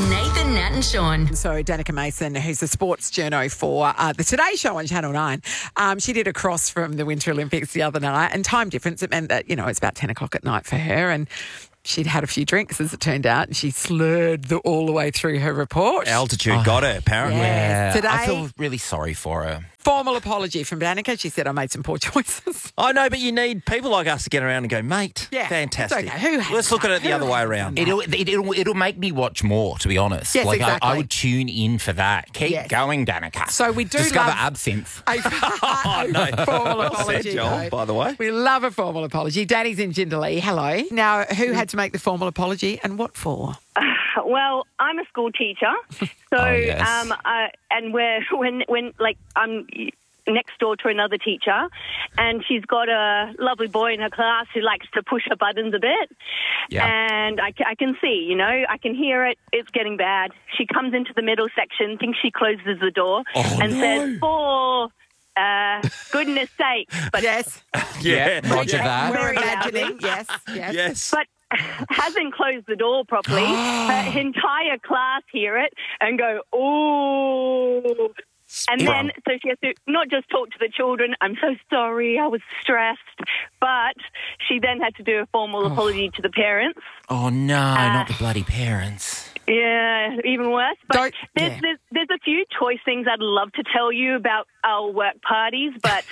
Nathan, Nat and Sean. So Danica Mason, who's the sports journo for the Today Show on Channel 9, she did a cross from the Winter Olympics the other night, and time difference, it meant that, it's about 10 o'clock at night for her, and she'd had a few drinks, as it turned out, and she slurred all the way through her report. Altitude got her, apparently. Yes. Today, I feel really sorry for her. formal apology from Danica. She said, I made some poor choices. I know, but you need people like us to get around and go, mate, Yeah, fantastic. it's okay. Who has Let's look at it the Who other way has around. It'll make me watch more, to be honest. Yes, exactly. I would tune in for that. Keep going, Danica. So we do discover love absinthe. a formal Well said, apology. Joel, though. by the way. We love a formal apology. Danny's in Jindalee. Hello. Now, who had to make the formal apology and what for? Well, I'm a school teacher, so yes. and I'm next door to another teacher, and she's got a lovely boy in her class who likes to push her buttons a bit. Yeah. And I can see, I can hear it. It's getting bad. She comes into the middle section, thinks she closes the door, and says, "For goodness sake!" But Yes. Yeah, Roger that. We're Very imagining. loudly. Yes. Yes. but hasn't closed the door properly. Her entire class hear it and go, "Ooh." And then, so she has to not just talk to the children, "I'm so sorry, I was stressed," but she then had to do a formal apology to the parents. Oh, no, not the bloody parents. Yeah, even worse. But Don't- there's a few choice things I'd love to tell you about our work parties, but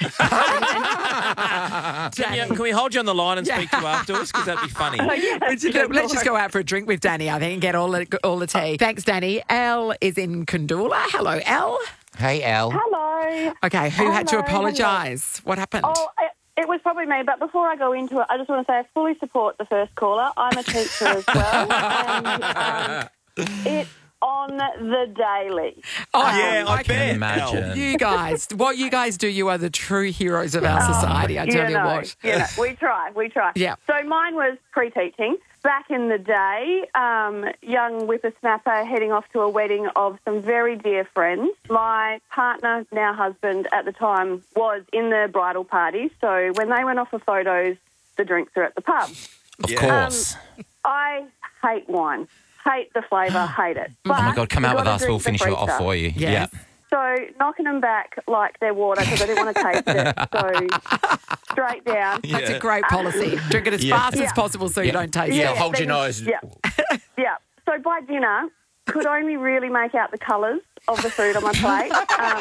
Can we hold you on the line and speak to you afterwards? Because that'd be funny. Let's just go out for a drink with Danny, I think, and get all the tea. Thanks, Danny. Elle is in Kundoola. Hello, Elle. Hey, Elle. Hello. Okay, who had to Hello, apologise? What happened? Oh, it was probably me, but before I go into it, I just want to say I fully support the first caller. I'm a teacher as well, and it's on the daily. Yeah, I I can bet. imagine. You guys, what you guys do, you are the true heroes of our society, I tell you what. We try. Yeah. So mine was pre-teaching. Back in the day, young whippersnapper heading off to a wedding of some very dear friends. My partner, now husband at the time, was in the bridal party. So when they went off for photos, the drinks are at the pub. Of course. I hate wine. Hate the flavour, hate it. Oh, my God, come out with us. We'll finish it off for you. Yes. Yeah. So knocking them back like they're water because I didn't want to taste it. So straight down. That's a great policy. Drink it as fast as possible so you don't taste Yeah, it. hold your nose. Yeah. Yeah. So by dinner, could only really make out the colours of the food on my plate.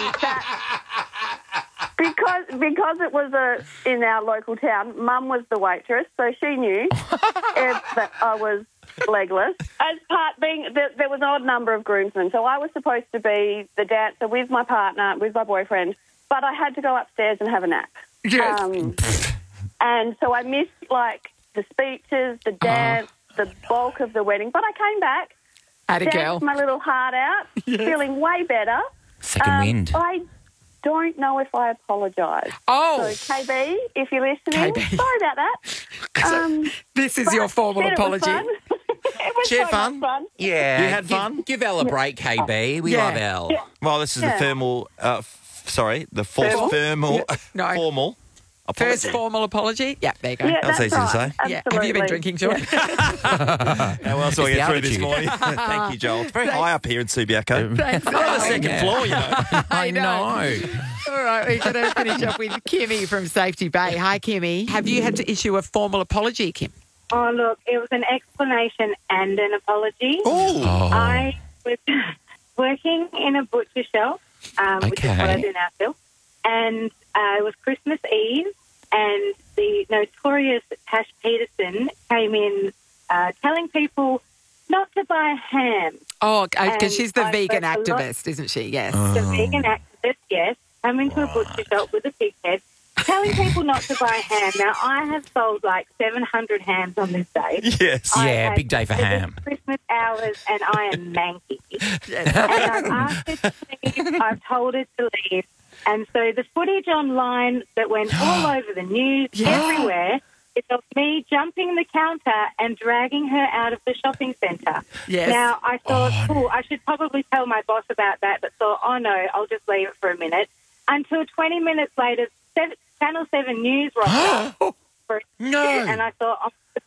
Because it was in our local town, Mum was the waitress, so she knew that I was legless. As part being, there was an odd number of groomsmen, so I was supposed to be the dancer with my partner, with my boyfriend, but I had to go upstairs and have a nap. Yes. And so I missed, the speeches, the dance, the bulk of the wedding, but I came back, Had a girl. danced my little heart out, feeling way better. Second wind. I don't know if I apologise. Oh, So, KB, if you're listening, KB. sorry about that. this is your formal It was apology. fun. It was She had so fun? much fun. Yeah. You had fun? Give Elle a break, KB. We Yeah. love Elle. Yeah. Well, this is the thermal, the false Thermal? thermal, No. formal First apology. formal apology. Yeah, there you go. Yeah, That's easy to say. Yeah. Have you been drinking, Sean? How else do I It's get the through this altitude. morning? Thank you, Joel. It's very high up here in Subiaco. Thanks. On the second floor, I know. All right, we're going to finish up with Kimmy from Safety Bay. Hi, Kimmy. Have you had to issue a formal apology, Kim? Oh, look, it was an explanation and an apology. Oh. I was working in a butcher shop, which is what I do now still, and it was Christmas Eve, and the notorious Tash Peterson came in telling people not to buy ham. Oh, because And she's the I vegan spoke a lot- activist, isn't she? Yes. The vegan activist, yes, come into a butcher shop with a pig head, telling people not to buy ham. Now, I have sold 700 hams on this day. Yes. I Yeah, had big day for ham. Christmas hours, and I am manky. And I've asked her to leave. I've told her to leave. And so the footage online that went all over the news, everywhere, is of me jumping the counter and dragging her out of the shopping centre. Yes. Now, I thought, I should probably tell my boss about that, but thought, oh, no, I'll just leave it for a minute. Until 20 minutes later, Channel 7 News rocked up for a No. and I thought, I'm going to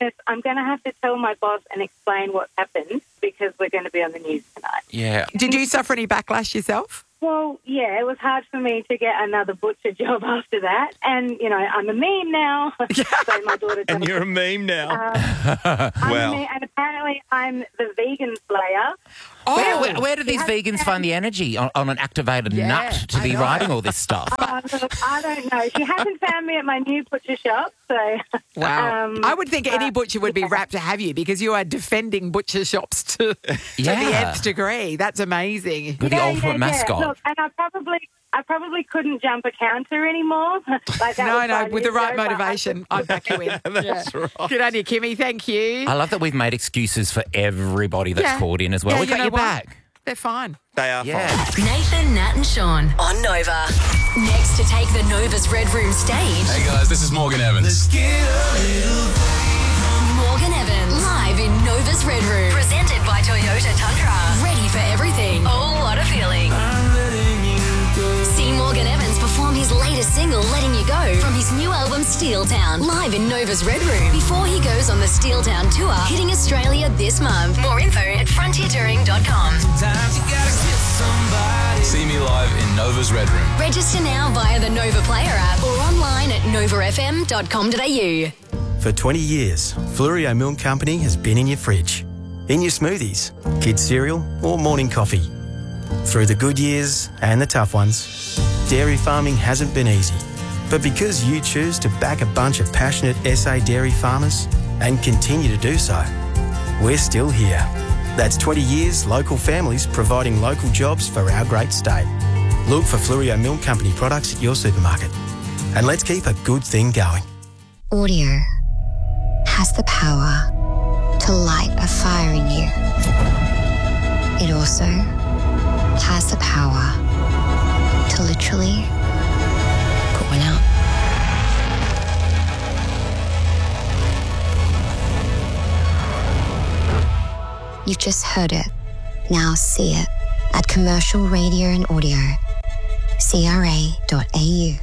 goodness, I'm going to have to tell my boss and explain what happened because we're going to be on the news tonight. Yeah. Did you suffer any backlash yourself? Well, yeah, it was hard for me to get another butcher job after that. And, you know, I'm a meme now. So my daughter And you're a meme now. I'm a meme, and apparently I'm the vegan slayer. Where do these vegans find the energy on an activated nut to be writing all this stuff? Look, I don't know. She hasn't found me at my new butcher shop, so... Wow. I would think any butcher would be rapt to have you because you are defending butcher shops to the nth degree. That's amazing. You're the ultimate mascot. Look, and I probably couldn't jump a counter anymore. Like that No, with the right motivation, I'd back you in. That's right. Good on you, Kimmy. Thank you. I love that we've made excuses for everybody that's called in as well. Yeah, We got you know your what? back. They're fine. They are fine. Nathan, Nat and Sean on Nova. Next to take the Nova's Red Room stage. Hey guys, this is Morgan Evans. Morgan Evans, live in Nova's Red Room. Presented by Toyota Tundra. Ready for everything. Oh, what a feeling. See Morgan Evans perform his latest single, Letting You Go, from his new album, Steel Town, live in Nova's Red Room, before he goes on the Steel Town tour, hitting Australia this month. More info at frontiertouring.com. See me live in Nova's Red Room. Register now via the Nova Player app or online at novafm.com.au. For 20 years, Fluorio Milk Company has been in your fridge, in your smoothies, kids' cereal or morning coffee. Through the good years and the tough ones, dairy farming hasn't been easy. But because you choose to back a bunch of passionate SA dairy farmers and continue to do so, we're still here. That's 20 years local families providing local jobs for our great state. Look for Fluorio Milk Company products at your supermarket. And let's keep a good thing going. Audio has the power to light a fire in you. It also has the power to literally put one out. You've just heard it. Now see it at Commercial Radio and Audio, CRA.au.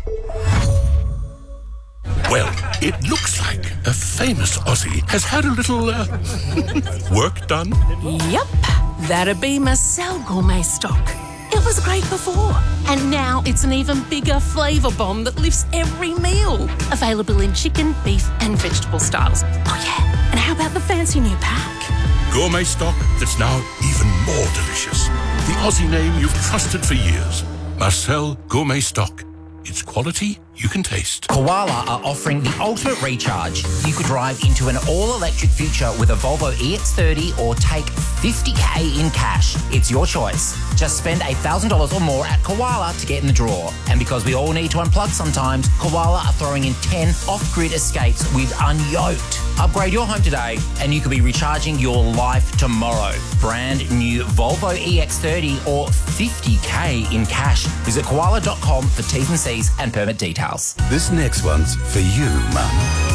Well, it looks like a famous Aussie has had a little work done. Yep, that'd be Marcel Gourmet Stock. It was great before, and now it's an even bigger flavour bomb that lifts every meal. Available in chicken, beef and vegetable styles. Oh yeah, and how about the fancy new pack? Gourmet stock that's now even more delicious. The Aussie name you've trusted for years. Marcel Gourmet Stock. It's quality you can taste. Koala are offering the ultimate recharge. You could drive into an all-electric future with a Volvo EX30 or take $50K in cash. It's your choice. Just spend $1,000 or more at Koala to get in the draw. And because we all need to unplug sometimes, Koala are throwing in 10 off-grid escapes with Unyoked. Upgrade your home today and you could be recharging your life tomorrow. Brand new Volvo EX30 or $50K in cash. Visit koala.com for T's and C's and permit details. This next one's for you, Mum.